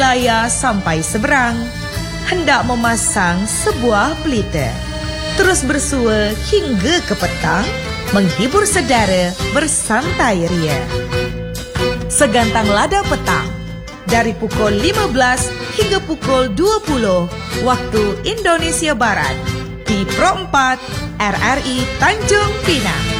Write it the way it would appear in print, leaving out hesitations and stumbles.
Himalaya sampai seberang, hendak memasang sebuah pelita. Terus bersua hingga ke petang, menghibur saudara bersantai ria. Segantang lada petang, dari pukul 15 hingga pukul 20 waktu Indonesia Barat, di Pro 4 RRI Tanjung Pinang.